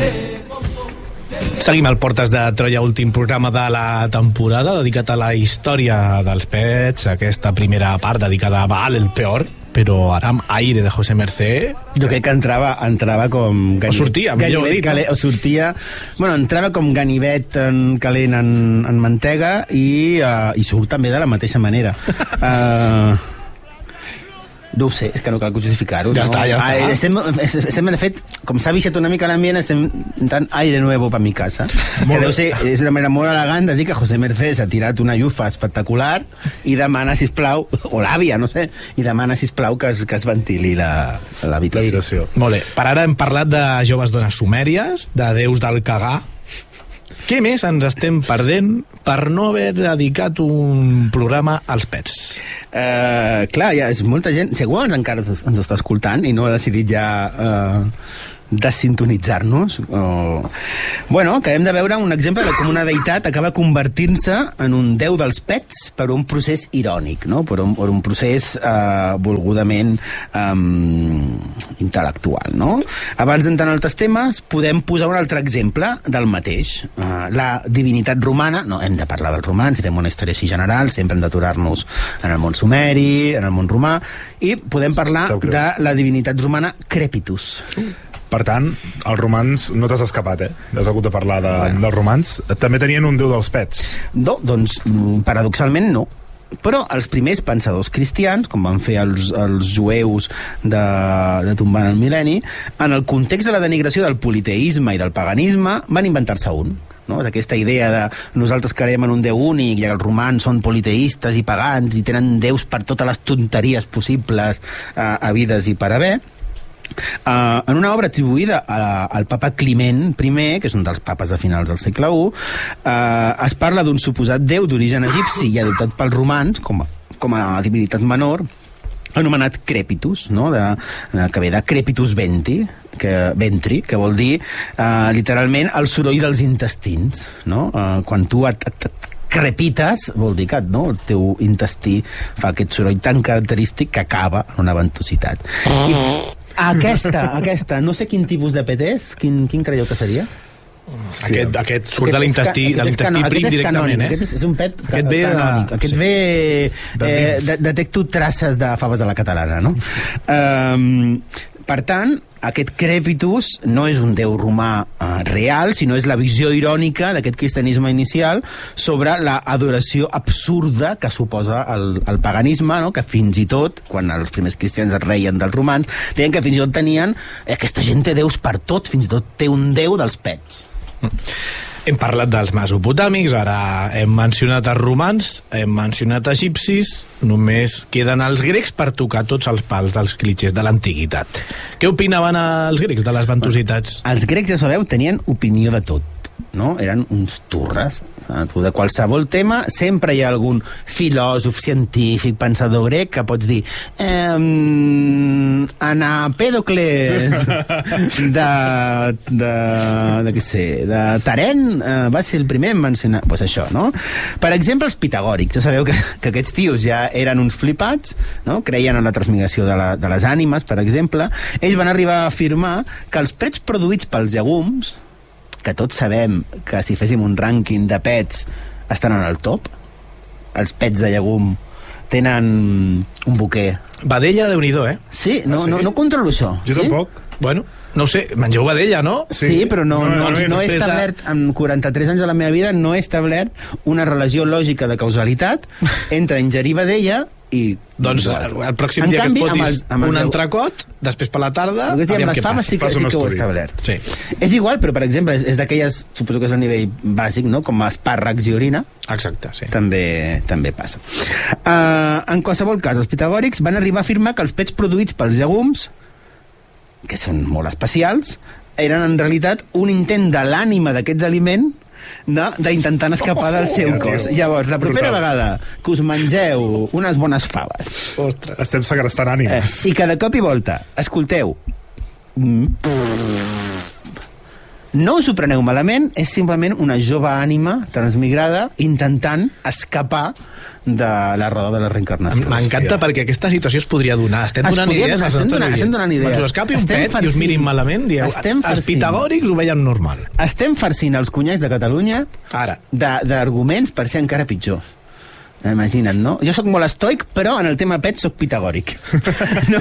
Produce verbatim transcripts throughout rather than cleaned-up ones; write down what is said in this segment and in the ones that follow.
Seguim al Portes de Troia, últim programa de la temporada, dedicat a la història dels pets, aquesta primera part dedicada a Baal, el peor, però ara amb Aire, de José Mercé. Jo crec que entrava, entrava com... Ganivet, o sortia, millor dit, calent, no? O sortia... Bueno, entrava com ganivet en calent en, en mantega i, uh, i surt també de la mateixa manera. Uh, No ho sé, és que no cal justificar-ho. Ja no? està, ja està. Ah, estem, estem, de fet, com s'ha viciat una mica l'ambient, estem intentant aire nuevo per mi casa. Molt que deu ser, és una manera molt elegant de dir que José Mercè s'ha tirat una llufa espectacular i demana, sisplau, o l'àvia, no sé, i demana, sisplau, que es, que es ventili l'habitació. Molt bé. Per ara hem parlat de joves dones sumèries, de déus del cagar. Què més ens estem perdent per no haver dedicat un programa als pets? Uh, clar, ja és molta gent... Si algú ens encara ens, ens està escoltant i no ha decidit ja uh, desintonitzar-nos, o... bueno, acabem de veure un exemple de com una deïtat acaba convertint-se en un déu dels pets per un procés irònic, no? Per un, per un procés uh, volgudament um, intel·lectual, no? Abans d'entrar en altres temes, podem posar un altre exemple del mateix. Uh, la divinitat romana, no hem de parlar dels romans, si fem una història així general, sempre hem d'aturar-nos en el món sumeri, en el món romà, i podem parlar de la divinitat romana Crepitus. Per tant, els romans no t'has escapat, eh? Has hagut de parlar de, bueno. dels romans. També tenien un déu dels pets. No, doncs, paradoxalment no. Però els primers pensadors cristians, com van fer els, els jueus de, de tombant el mil·lenni, en el context de la denigració del politeisme i del paganisme, van inventar-se un. No? És aquesta idea de nosaltres creiem en un déu únic i els romans són politeistes i pagans i tenen déus per totes les tonteries possibles eh, havides i per haver. Uh, en una obra atribuïda a, al papa Climent I, que és un dels papes de finals del segle u, uh, es parla d'un suposat déu d'origen egipci i adoptat pels romans com a, com a divinitat menor, anomenat Crepitus, no? de, de, que ve de Crepitus venti, que, ventri, que vol dir uh, literalment el soroll dels intestins, no? Uh, quan tu et, et, et crepites, vol dir que no, el teu intestí fa aquest soroll tan característic que acaba en una ventositat. I aquesta, aquesta, no sé quin tipus de pet és, quin, quin creieu que seria? Sí. Aquest, aquest surt aquest de l'intestí de l'intestí prim directament, eh? Aquest és, és un pet aquest ve canònic. De... Aquest sí. ve... Eh, de, detecto traces de faves a la catalana, no? Um, per tant, aquest Crepitus no és un déu romà uh, real, sinó és la visió irònica d'aquest cristianisme inicial sobre la adoració absurda que suposa el, el paganisme, no? Que fins i tot, quan els primers cristians es reien dels romans, deien que fins i tot tenien... Eh, aquesta gent té déus per tot, fins i tot té un déu dels pets. Hem parlat dels mesopotàmics, ara hem mencionat els romans, hem mencionat egipcis, només queden els grecs per tocar tots els pals dels clitxers de l'antiguitat. Què opinaven els grecs de les ventositats? Els grecs, ja sabeu, tenien opinió de tot, no? Eren uns turres. De qualsevol tema sempre hi ha algun filòsof, científic, pensador grec que pots dir ehm, Anapèdocles de, de, de què sé, de Tarent eh, va ser el primer en mencionar, pues això, no? Per exemple, els pitagòrics, ja sabeu que, que aquests tios ja eren uns flipats, no? Creien en la transmigració de, la, de les ànimes, per exemple. Ells van arribar a afirmar que els pets produïts pels llegums, que tots sabem que si féssim un rànquing de pets estan en el top, els pets de llegum tenen un boquer. Vedella, Déu-n'hi-do, eh? Sí, no, ah, sí? no, no controlo això. Jo sí? tampoc. Bueno, no ho sé, mengeu vedella, no? Sí, sí però no, no, no, no, no he establert, en quaranta-tres anys de la meva vida, no he establert una relació lògica de causalitat entre ingerir vedella i... Doncs el, el pròxim en dia canvi, que et fotis els, amb un entrecot, després per la tarda... El que amb les faves sí que, sí que ho he establert. Sí. És igual, però per exemple, és, és d'aquelles, suposo que és a nivell bàsic, no? Com espàrrecs i orina. Exacte, sí. També, també passa. Uh, en qualsevol cas, els pitagòrics van arribar a afirmar que els pets produïts pels llegums, que són molt especials, eren en realitat un intent de l'ànima d'aquests aliments d'intentar escapar del seu cos. Llavors, la propera vegada que us mengeu unes bones faves, ostres, estem segrestant ànimes, eh, i que de cop i volta escolteu No us ho preneu malament, és simplement una jove ànima transmigrada intentant escapar de la roda de la reencarnació. M'encanta perquè aquesta situació es podria donar. Estem Es donant podria idees. donar, als estem nostres donant- oients. estem donant idees. Quan us escapi un Estem pet i us farcint. mirin malament, dieu, Estem els farcint. pitagòrics ho veien normal. Estem farcint els cunyats de Catalunya Ara. de- d'arguments per ser encara pitjors. Imagina't, no? Jo sóc molt estoic, però en el tema pet sóc pitagòric. No?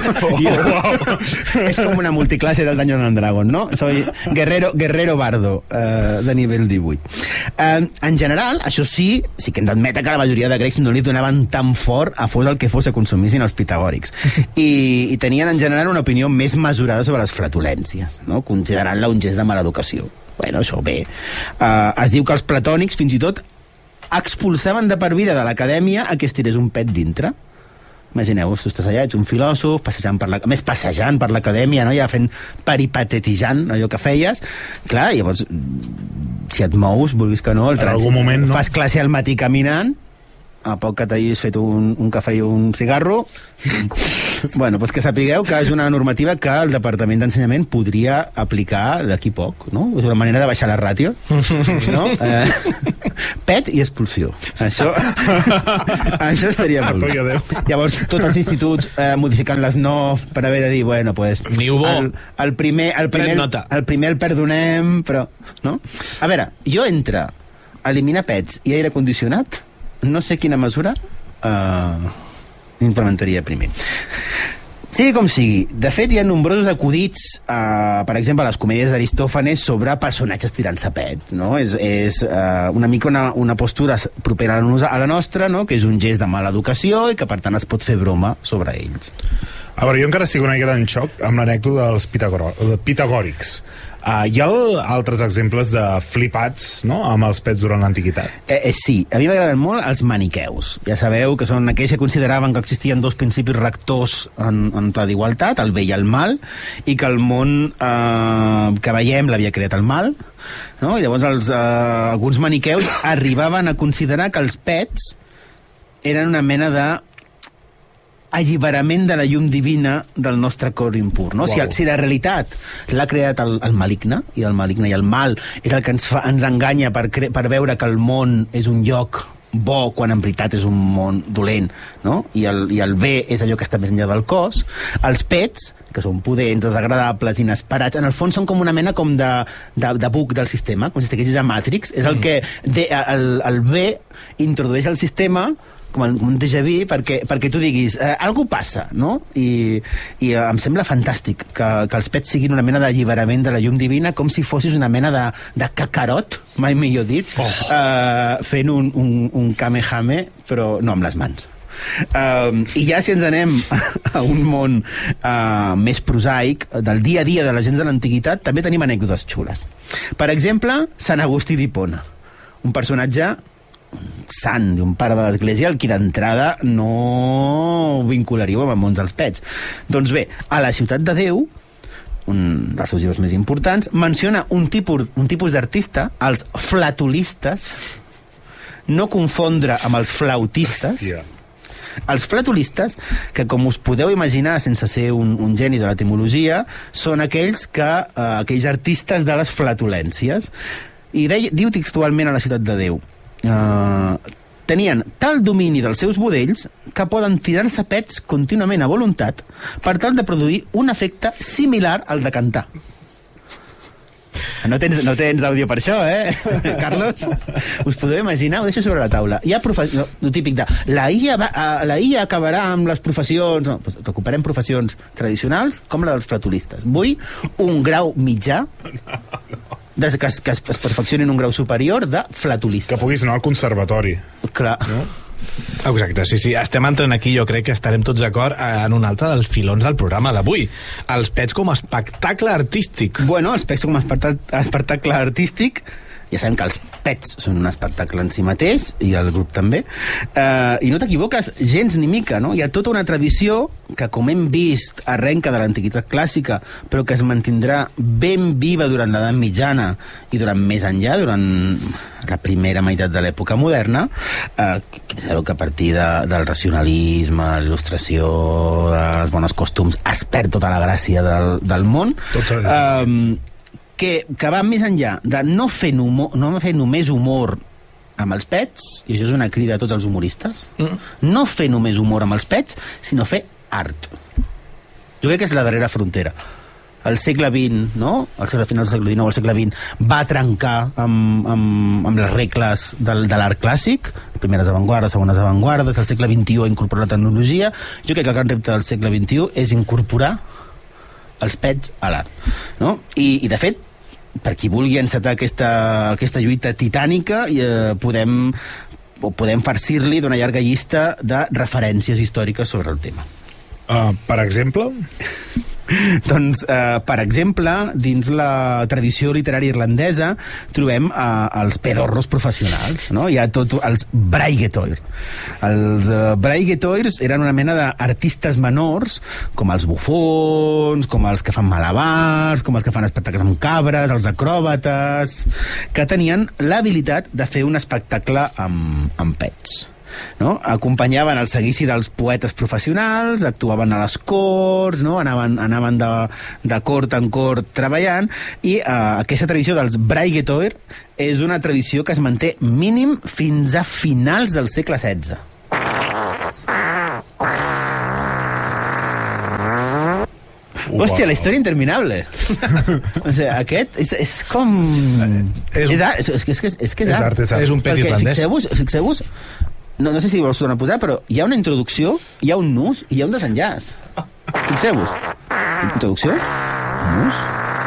Jo, és com una multiclase del Dungeons and Dragons, no? Soy guerrero, guerrero bardo, eh, de nivell divuit. Eh, en general, això sí, sí que hem d'admetre que la majoria de grecs no li donaven tan fort a fos el que fos que consumissin els pitagòrics. I, i tenien en general una opinió més mesurada sobre les flatulències, no? Considerant-la un gest de mala educació. Bueno, això bé. Uh, es diu que els platònics, fins i tot, expulsaven de per vida de l'acadèmia a que es tirés un pet dintre. Imagineu-vos, tu estàs allà, ets un filòsof, passejant per la... a més, passejant per l'acadèmia, no? Ja fent peripatetijant allò que feies. Clar, llavors, si et mous, vulguis que no, el En trànsit, algun moment, no? fas classe al matí caminant, a poc que t'hagis fet un, un cafè i un cigarro. Bueno, doncs que sapigueu que és una normativa que el Departament d'Ensenyament podria aplicar d'aquí poc, no? És una manera de baixar la ràtio, no? Eh, pet i expulsió. Això, això estaria molt Toi, adéu. Llavors, tots els instituts eh, modificant les N O F per haver de dir, bueno, pues... Ni ho bo. El, el primer, el primer, Pren nota. el primer el perdonem, però... No? A veure, jo entre eliminar pets i aire condicionat, no sé quina mesura eh, implementaria primer. Sigui com sigui, de fet hi ha nombrosos acudits, eh, per exemple, a les comèdies d'Aristòfanes sobre personatges tirant-se pet, no? És, és eh, una mica una, una postura propera a la, a la nostra, no? Que és un gest de mala educació i que per tant es pot fer broma sobre ells. A veure, jo encara estic una miqueta en xoc amb l'anècdota dels pitagoro- de pitagòrics. Uh, hi ha el, altres exemples de flipats, no?, amb els pets durant l'antiguitat. Eh, eh, sí, a mi m'agraden molt els maniqueus. Ja sabeu que són aquells que consideraven que existien dos principis rectors en, en pla d'igualtat, el bé i el mal, i que el món eh, que veiem l'havia creat el mal, no? I llavors els, eh, alguns maniqueus arribaven a considerar que els pets eren una mena de alliberament de la llum divina del nostre cor impur, no? Wow. Si, el, si la realitat l'ha creat el, el maligne, i el maligne i el mal és el que ens, fa, ens enganya per, cre per veure que el món és un lloc bo quan en veritat és un món dolent, no? I el, i el bé és allò que està més enllà del cos. Els pets, que són pudents, desagradables, inesperats, en el fons són com una mena com de, de, de bug del sistema, com si estiguessis a Matrix. És el que de, el, el bé introdueix al sistema com un déjà vu, perquè, perquè tu diguis eh, algú passa, no? I, i eh, em sembla fantàstic que, que els pets siguin una mena d'alliberament de la llum divina, com si fossis una mena de, de cacarot, mai millor dit, oh. eh, fent un, un, un kamehame, però no amb les mans. Uh, I ja si ens anem a un món uh, més prosaic, del dia a dia de la gent de l'antiguitat, també tenim anècdotes xules. Per exemple, Sant Agustí d'Hipona, un personatge un sant i un pare de l'església, el qui d'entrada no vincularíeu amb el món dels pets. Doncs bé, a la Ciutat de Déu, un dels seus llibres més importants, menciona un tipus, un tipus d'artista, els flatulistes, no confondre amb els flautistes. Hòstia. Els flatulistes, que com us podeu imaginar sense ser un, un geni de l'etimologia, són aquells que eh, aquells artistes de les flatulències. I de, diu textualment a la Ciutat de Déu, Uh, tenien tal domini dels seus budells que poden tirar-se pets contínuament a voluntat per tal de produir un efecte similar al de cantar. No tens, no tens àudio per això, eh, Carlos? Us podeu imaginar? Ho deixo sobre la taula. Hi ha no, el típic de la I A, va, la I A acabarà amb les professions... No, doncs recuperem professions tradicionals com la dels flatulistes. Vull un grau mitjà des que, es, que es, es perfeccioni en un grau superior de flatulista. Que puguis anar al conservatori. Clar. No? Exacte, sí, sí. Estem entrant aquí, jo crec que estarem tots d'acord en un altre dels filons del programa d'avui. Els pets com a espectacle artístic. Bueno, els pets com a espectacle, espectacle artístic, ja sabem que els pets són un espectacle en si mateix, i el grup també, eh, i no t'equivoques gens ni mica, no? Hi ha tota una tradició que, com hem vist, arrenca de l'antiguitat clàssica, però que es mantindrà ben viva durant l'edat mitjana i durant més enllà, durant la primera meitat de l'època moderna, eh, que sabeu que a partir de, del racionalisme, l'il·lustració, dels bons costums, es perd tota la gràcia del, del món. Tots, eh, que, que van més enllà de no fer, humor, no fer només humor amb els pets, i això és una crida a tots els humoristes, mm. no fer només humor amb els pets, sinó fer art. Jo crec que és la darrera frontera. El segle vint, no? El segle final del segle dinou, el segle vint, va trencar amb, amb, amb les regles del, de l'art clàssic, primeres avantguardes, segones avantguardes, el segle vint-i-u ha incorporat la tecnologia. Jo crec que el gran repte del segle vint-i-u és incorporar els pets a l'art, no? I, i de fet, per qui vulgui encetar aquesta, aquesta lluita titànica, eh, podem, podem farcir-li d'una llarga llista de referències històriques sobre el tema. Uh, per exemple? Doncs, eh, per exemple, dins la tradició literària irlandesa trobem eh, els pedorros professionals, no? Hi ha tot els braigetoir. Els eh, braigetoirs eren una mena d'artistes menors, com els bufons, com els que fan malabars, com els que fan espectacles amb cabres, els acròbates, que tenien l'habilitat de fer un espectacle amb, amb pets. No? Acompanyaven el seguici dels poetes professionals, actuaven a les corts, no? anaven, anaven de, de cort en cort treballant, i eh, aquesta tradició dels braigetoir és una tradició que es manté mínim fins a finals del segle setze. Hòstia, la història interminable. O sigui, aquest és, és com... És, un... és, art, és, és, és, és que és, és art. És art, és un pet irlandès. Fixeu-vos, fixeu-vos no, no sé si vols tornar a posar, però hi ha una introducció, hi ha un nus i hi ha un desenllaç. Fixeu-vos. Introducció, nus,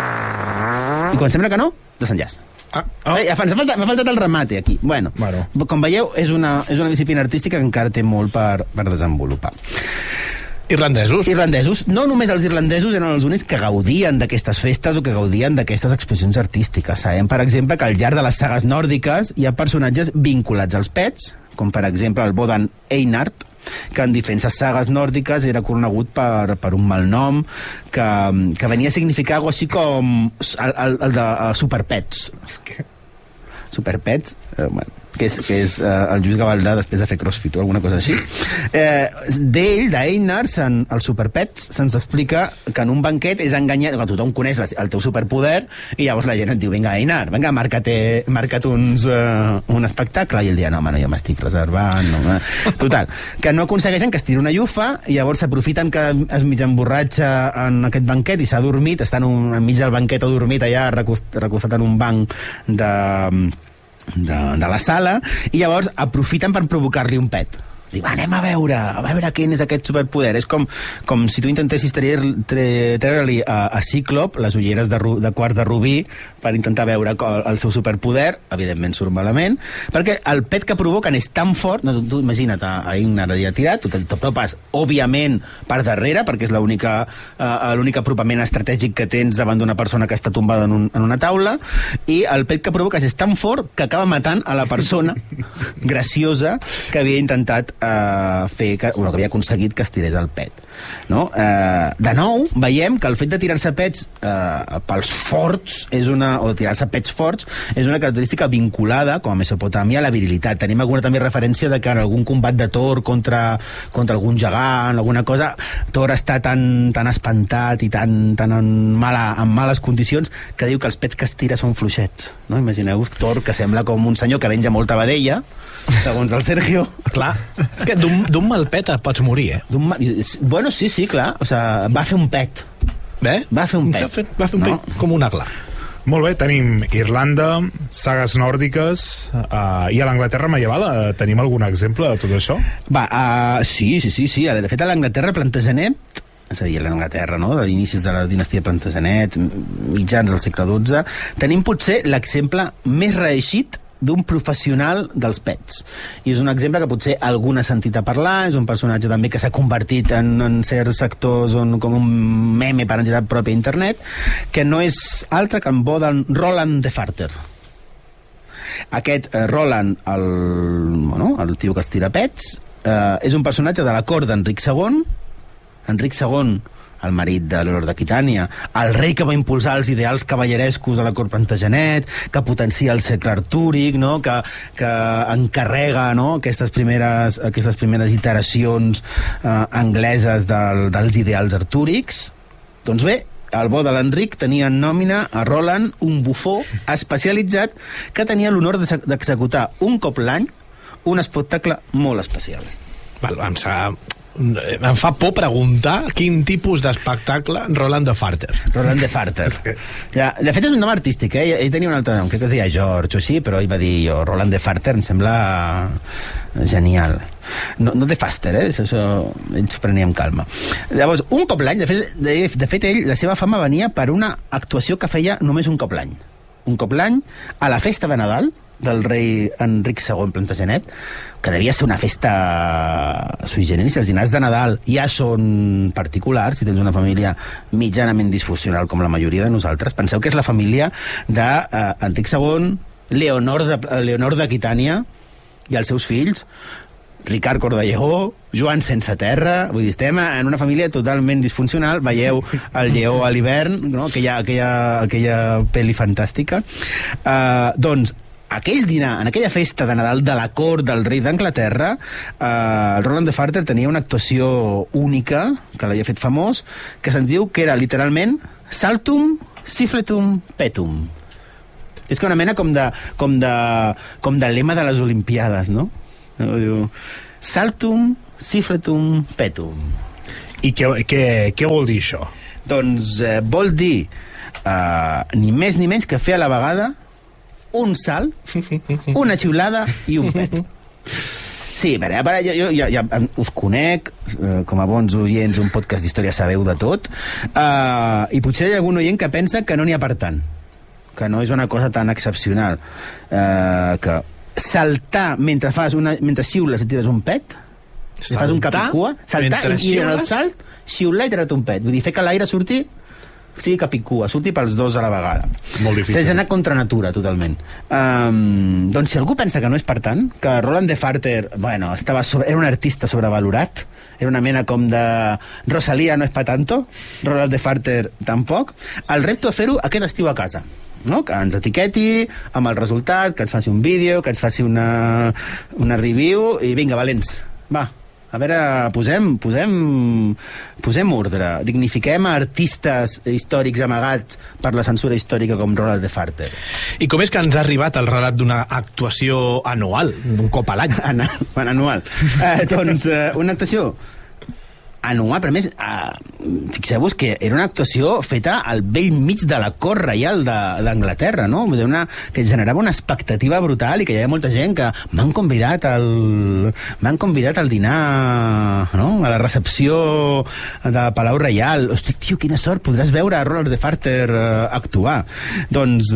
i quan sembla que no, desenllaç. Ah, oh. M'ha faltat, faltat el remate aquí. Bueno, bueno. Com veieu, és una, és una disciplina artística que encara té molt per, per desenvolupar. Irlandesos. Irlandesos. No només els irlandesos eren els únics que gaudien d'aquestes festes o que gaudien d'aquestes expressions artístiques. Sabem, per exemple, que al llarg de les sagues nòrdiques hi ha personatges vinculats als pets, com per exemple el Bodan Einart, que en diferents sagues nòrdiques era conegut per, per un malnom que, que venia a significar algo així com el, el, el de uh, Superpets. Superpets? Eh, bueno, que és, que és uh, el Lluís Gavaldà després de fer crossfit o alguna cosa així. Eh, D'ell, d'Einar, el Superpets, se'ns explica que en un banquet és enganyat, que tothom coneix la, el teu superpoder, i llavors la gent et diu, vinga, Einar, vinga, marca't, marca't uns, uh, un espectacle, i ell dia, no, home, no, jo m'estic reservant, no, total, que no aconsegueixen que es tiri una llufa, i llavors s'aprofiten que es mig emborratxa en aquest banquet i s'ha dormit, està en un, enmig del banquet adormit allà recostat en un banc de... De, de la sala, i llavors aprofiten per provocar-li un pet. Diu, va, anem a veure, a veure quin és aquest superpoder. És com, com si tu intentessis treure-li a, a Cíclop les ulleres de, de quarts de rubí per intentar veure el seu superpoder. Evidentment surt malament, perquè el pet que provoquen és tan fort, no, tu imagina't a, a Ingnar allà tirat, tu t'apropes òbviament per darrere, perquè és l'única uh, l'únic apropament estratègic que tens davant d'una persona que està tombada en, un, en una taula, i el pet que provoques és tan fort que acaba matant a la persona graciosa que havia intentat Uh, fer que, bueno, que havia aconseguit que es tirés el pet, no? Uh, de nou veiem que el fet de tirar-se pets uh, pels forts és una, o de tirar-se pets forts és una característica vinculada, com a Mesopotàmia, a la virilitat. Tenim alguna també referència de que en algun combat de Thor contra, contra algun gegant, alguna cosa, Thor està tan, tan espantat i tan, tan en, mala, en males condicions que diu que els pets que es tira són fluixets, no? Imagineu-vos Thor, que sembla com un senyor que venja molta vedella, segons el Sergio. Clar, és que d'un mal pet et pots morir, eh? Mal... Bueno, sí, sí, clar. O sea, va fer un pet. Bé? Va fer un pet. Va fer, va fer un no? pet com un aglà. Molt bé, tenim Irlanda, sagues nòrdiques, uh, i a l'Anglaterra medieval uh, tenim algun exemple de tot això? Va, uh, sí, sí, sí, sí. De fet, a l'Anglaterra Plantagenet, és a dir, a l'Anglaterra, no?, de l'inicis de la dinastia Plantagenet, mitjans del segle dotze, tenim potser l'exemple més reeixit d'un professional dels pets. I és un exemple que potser algú n'ha sentit a parlar, és un personatge també que s'ha convertit en, en certs sectors on, com un meme per entitat pròpia a internet, que no és altre que en Bodan Roland de Farter. Aquest eh, Roland, el, bueno, el tio que es tira pets, eh, és un personatge de la cort d'Enric segon. Enric segon, el marit de l'Eolor d'Aquitània, el rei que va impulsar els ideals cavallerescos a la cort Plantagenet, que potencia el segle artúric, no?, que, que encarrega, no?, aquestes primeres, aquestes primeres iteracions eh, angleses del, dels ideals artúrics. Doncs bé, el bo de l'Enric tenia en nòmina a Roland, un bufó especialitzat que tenia l'honor d'executar un cop l'any un espectacle molt especial. Val, em, sa... em fa por preguntar quin tipus d'espectacle Roland de Farter. Roland de Farter. Ja, de fet, és un nom artístic, eh? Ell tenia un altre nom, crec que es deia George o així, però ell va dir jo, Roland de Farter, em sembla genial. No, no de Faster, eh? Això, això ell s'ho prenia amb calma. Llavors, un cop l'any, de fet, de, de fet, ell, la seva fama venia per una actuació que feia només un cop l'any. Un cop l'any, a la festa de Nadal del rei Enric segon Plantagenet, que devia ser una festa sui generis. Els dinars de Nadal ja són particulars, si tens una família mitjanament disfuncional com la majoria de nosaltres. Penseu que és la família d'Enric segon, Leonor de, Leonor d'Aquitània i els seus fills, Ricard Cor de Lleó, Joan sense terra, vull dir, estem en una família totalment disfuncional. Veieu el lleó a l'hivern, no? aquella, aquella, aquella pel·li fantàstica. Uh, doncs, aquell dinar, en aquella festa de Nadal de la cort del rei d'Anglaterra, eh, el Roland de Farter tenia una actuació única, que l'havia fet famós, que se'ns diu que era literalment Saltum, Siffletum, Petum. És que una mena com de, com de, com de lema de les Olimpiades, no? Diu, Saltum, Siffletum, Petum. I què, què, què vol dir això? Doncs eh, vol dir eh, ni més ni menys que fer a la vegada un salt, una xiulada i un pet. Sí, a veure, jo, jo ja, ja us conec, eh, com a bons oients, un podcast d'història sabeu de tot, eh, i potser hi ha algun oient que pensa que no n'hi ha per tant, que no és una cosa tan excepcional, eh, que saltar mentre fas una, mentre xiules i tires un pet, saltar, fas un cap i cua, saltar i, i en el salt, xiular i tirar un pet. Vull dir, fer que l'aire surti sigui cap i cua, surti pels dos a la vegada. Molt difícil. S'ha d'anar contra natura, totalment. Um, doncs si algú pensa que no és per tant, que Roland de Farter, bueno, estava sobre, era un artista sobrevalorat, era una mena com de Rosalía no és pa tanto, Roland de Farter tampoc, el repto a fer-ho aquest estiu a casa. No? Que ens etiqueti amb el resultat, que ens faci un vídeo, que ens faci una, una review, i vinga, valents, va. A veure, posem, posem, posem ordre, dignifiquem a artistes històrics amagats per la censura històrica com Roland de Farter. I com és que ens ha arribat el relat d'una actuació anual, un cop a l'any? An anual. Eh, doncs eh, una actuació anual, però a més, eh, fixeu-vos que era una actuació feta al vell mig de la cort reial d'Anglaterra, no? Una, que generava una expectativa brutal i que hi havia molta gent que m'han convidat al m'han convidat al dinar, no? A la recepció de Palau Reial. Hosti, tio, quina sort, podràs veure a Roland de Farter eh, actuar. Doncs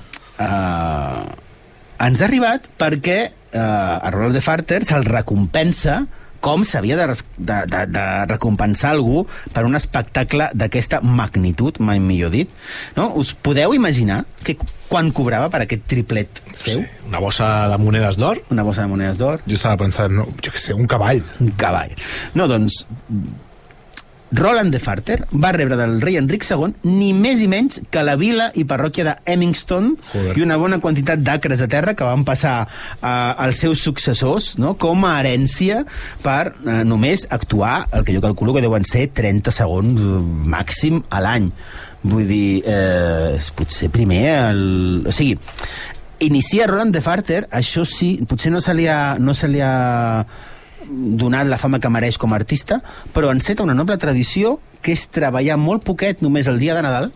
eh, ens ha arribat perquè eh, a Roland de Farter se'l recompensa com s'havia de, de, de, de recompensar algú per un espectacle d'aquesta magnitud, mai millor dit. No? Us podeu imaginar que quan cobrava per aquest triplet seu? Sí, una bossa de monedes d'or? Una bossa de monedes d'or. Jo estava pensant, no, jo què sé, un cavall. Un cavall. No, doncs, Roland de Farter va rebre del rei Enric segon ni més ni menys que la vila i parròquia de Hemingstone. Joder. I una bona quantitat d'acres de terra que van passar uh, als seus successors, no? Com a herència per uh, només actuar el que jo calculo que deuen ser trenta segons màxim a l'any. Vull dir, eh, potser primer el... o sigui, inicia Roland de Farter, això sí, potser no se li ha, no se li ha donat la fama que mereix com a artista, però enceta una noble tradició que és treballar molt poquet només el dia de Nadal.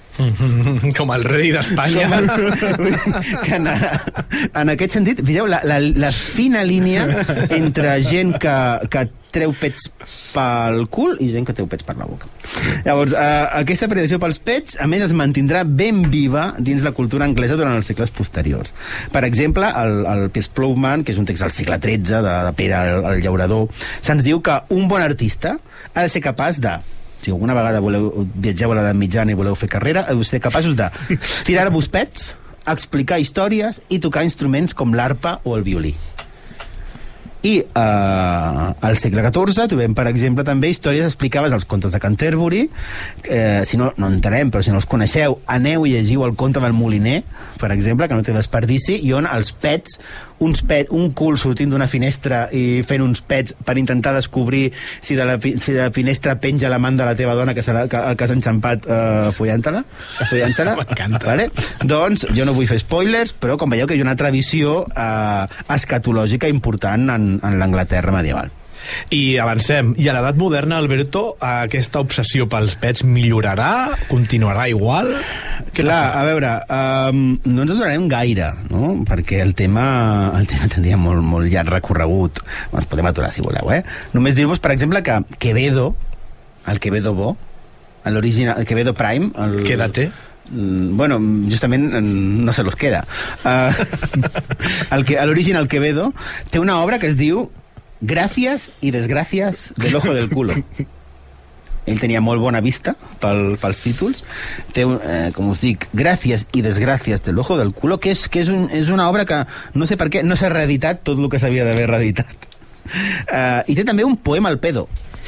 Com el rei d'Espanya. Que en, en aquest sentit, veieu, la, la, la fina línia entre gent que, que treu pets pel cul i gent que treu pets per la boca. Llavors, eh, aquesta predicació pels pets, a més, es mantindrà ben viva dins la cultura anglesa durant els segles posteriors. Per exemple, el, el Piers Plowman, que és un text del segle tretze, de, de Pere el, el Llaurador, se'ns diu que un bon artista ha de ser capaç de, si alguna vegada voleu, viatgeu a l'edat mitjana i voleu fer carrera, heu de ser capaços de tirar-vos pets, explicar històries i tocar instruments com l'arpa o el violí. I eh, al segle catorze trobem, per exemple, també històries explicades als contes de Canterbury. Eh, si no, no entenem, però si no els coneixeu, aneu i llegiu el conte del Moliner, per exemple, que no té desperdici, i on els pets, uns pet, un cul sortint d'una finestra i fent uns pets per intentar descobrir si de la, si de la finestra penja la man de la teva dona que serà que, que has enxampat eh, follant-te-la, follant-se-la. M'encanta. Vale? Doncs jo no vull fer spoilers, però com veieu que hi ha una tradició eh, escatològica important en, en l'Anglaterra medieval. I avancem. I a l'edat moderna, Alberto, aquesta obsessió pels pets millorarà? Continuarà igual? Clar, a veure, um, no ens donarem gaire, no? Perquè el tema, el tema tindria molt, molt llarg recorregut. Ens podem aturar, si voleu, eh? Només dir-vos, per exemple, que Quevedo, el Quevedo bo, l'original, el Quevedo Prime... El, Quédate. Bueno, justament no se los queda. Uh, el que, l'original Quevedo té una obra que es diu Gràcies i desgràcies de l'ojo del culo. Ell tenia molt bona vista pel, pels títols. Té, eh, com us dic, Gràcies i desgràcies de l'ojo del culo, que és, que és, un, és una obra que no sé per què no s'ha reeditat tot el que s'havia d'haver reeditat. Uh, I té també un poema al pedo.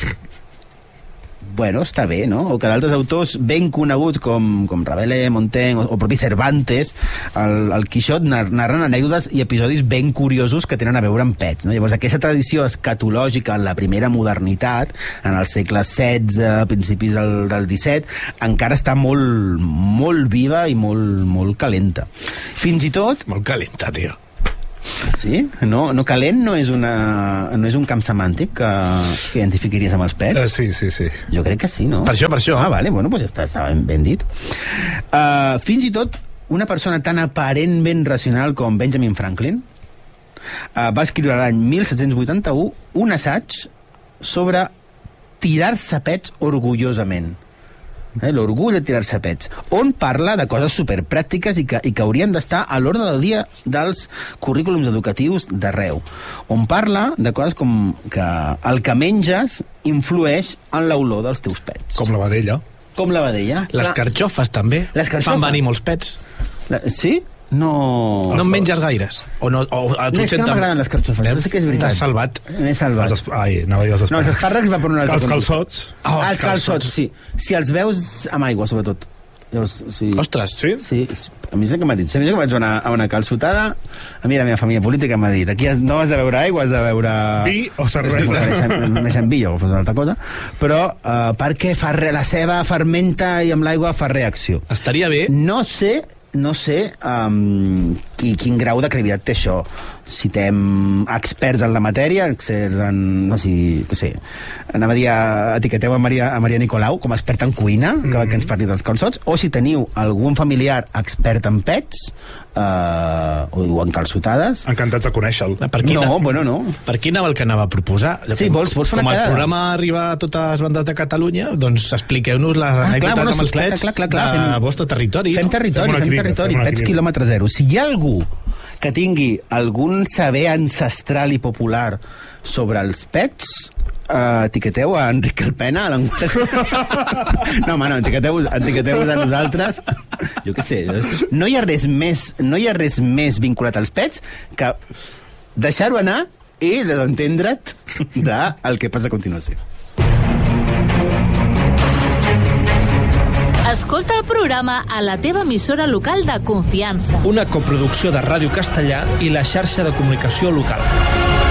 Bueno, està bé, no? O que d'altres autors ben coneguts com, com Rabelais, Montaigne o, o propi Cervantes, el, el Quixot, narren anècdotes i episodis ben curiosos que tenen a veure amb pets, no? Llavors, aquesta tradició escatològica en la primera modernitat, en el segle setze, principis del, del disset, encara està molt, molt viva i molt, molt calenta. Fins i tot... Molt calenta, tio. Sí? No, no calent no és, una, no és un camp semàntic que, que identificaries amb els pets? Uh, sí, sí, sí. Jo crec que sí, no? Per això, per això. Ah, vale, bueno, doncs està, està ben, ben dit. Uh, fins i tot una persona tan aparentment racional com Benjamin Franklin uh, va escriure l'any disset vuitanta-u un assaig sobre tirar-se pets orgullosament. Eh, l'orgull de tirar-se pets, on parla de coses superpràctiques i que, i que haurien d'estar a l'ordre del dia dels currículums educatius d'arreu, on parla de coses com que el que menges influeix en l'olor dels teus pets. Com la vedella. Com la vedella. Les Clar. carxofes, també. Les carxofes. Fan venir molts pets. La, sí? No... No en menges gaires? O no, o, a tu No, és que no m'agraden les carxofes, Veus? sí que és veritat. M'has salvat. M'he salvat. Els esp... Ai, anava a dir els No, els espàrrecs. espàrrecs va per un altre Els conducte. calçots. Oh, Ah, els calçots, sí. Si els veus amb aigua, sobretot. Llavors, sí. Ostres. Sí? Sí, a mi és el que m'ha dit. Sempre que vaig a una, a una calçotada, a mi la meva família política m'ha dit aquí no has de beure aigua, has de beure... Vi o cervesa. Més en vi o fos una altra cosa. Però uh, perquè fa re, la ceba fermenta i amb l'aigua fa reacció. Estaria bé. No sé no sé um, qui, quin grau de credibilitat té això. Citem experts en la matèria, experts en... no sé, què sé, anava a dir, etiqueteu a Maria, a Maria Nicolau com a experta en cuina, que, mm-hmm. que ens parli dels calçots, o si teniu algun familiar expert en pets, uh, o, o en calçotades... Encantats de conèixer-lo. Per qui no, anava, bueno, no. Per qui anava el que anava a proposar? Sí, vols, vols fer una Com el quedada? programa arriba a totes les bandes de Catalunya, doncs expliqueu-nos les Ah, anècdotes clar, bueno, amb els sí, clar, pets clar, clar, clar, de fem- vostre territori. Fem no? territori, Fem una fem crida, territori, fem una pets crida. quilòmetre zero. Si hi ha algú que tingui algun saber ancestral i popular sobre els pets, uh, etiqueteu a Enric Calpena a l'enquest. No, home, no, etiqueteu-vos etiqueteu a nosaltres. Jo què sé, no hi ha res més, no hi ha res més vinculat als pets que deixar-ho anar i desentendre't del que passa a continuació. Escolta el programa a la teva emissora local de confiança. Una coproducció de Ràdio Castellà i la xarxa de comunicació local.